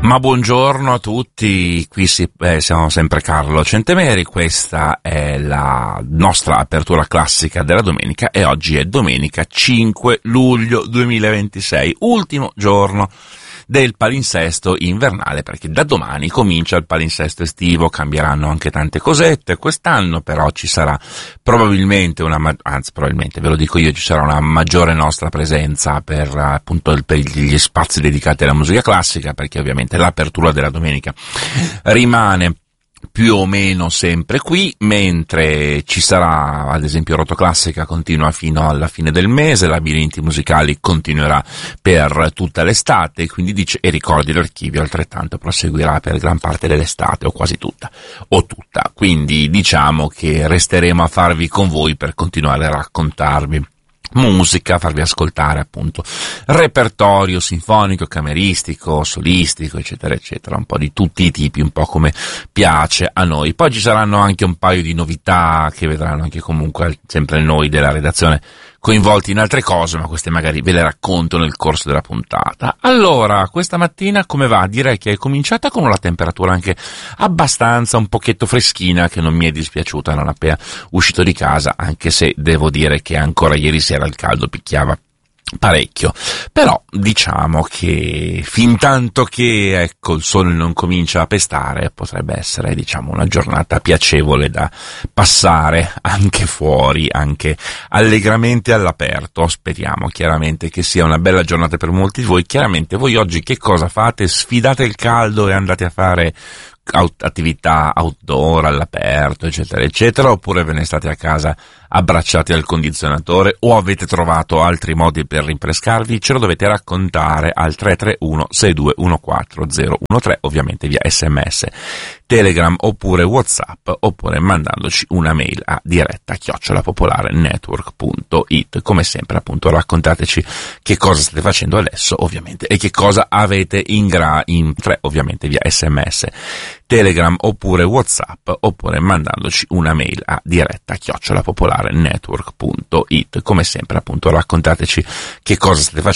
Ma buongiorno a tutti, qui siamo sempre Carlo Centemeri, questa è la nostra apertura classica della domenica e oggi è domenica 5 luglio 2026, ultimo giorno del palinsesto invernale, perché da domani comincia il palinsesto estivo, cambieranno anche tante cosette quest'anno, però ci sarà probabilmente probabilmente, ve lo dico io, ci sarà una maggiore nostra presenza per appunto per gli spazi dedicati alla musica classica, perché ovviamente l'apertura della domenica rimane più o meno sempre qui, mentre ci sarà ad esempio Rotoclassica continua fino alla fine del mese, Labirinti Musicali continuerà per tutta l'estate, quindi e Ricordi l'Archivio altrettanto proseguirà per gran parte dell'estate, o quasi tutta, quindi diciamo che resteremo a farvi con voi per continuare a raccontarvi musica, farvi ascoltare appunto repertorio sinfonico, cameristico, solistico, eccetera eccetera, un po' di tutti i tipi, un po' come piace a noi. Poi ci saranno anche un paio di novità che vedranno anche comunque sempre noi della redazione coinvolti in altre cose, ma queste magari ve le racconto nel corso della puntata. Allora, questa mattina come va? Direi che è cominciata con una temperatura anche abbastanza un pochetto freschina, che non mi è dispiaciuta non appena uscito di casa, anche se devo dire che ancora ieri sera il caldo picchiava parecchio, però diciamo che fin tanto che ecco il sole non comincia a pestare potrebbe essere diciamo una giornata piacevole da passare anche fuori, anche allegramente all'aperto. Speriamo chiaramente che sia una bella giornata per molti di voi. Chiaramente voi oggi che cosa fate? Sfidate il caldo e andate a fare attività outdoor all'aperto eccetera eccetera, oppure ve ne state a casa abbracciati al condizionatore, o avete trovato altri modi per rinfrescarvi? Ce lo dovete raccontare al 331 6214 013, ovviamente via SMS, Telegram oppure WhatsApp, oppure mandandoci una mail a diretta@popolarenetwork.it. Come sempre appunto raccontateci che cosa state facendo adesso ovviamente e che cosa avete in tre, ovviamente via SMS, Telegram oppure WhatsApp, oppure mandandoci una mail a diretta@popolarenetwork.it. Come sempre appunto raccontateci che cosa state facendo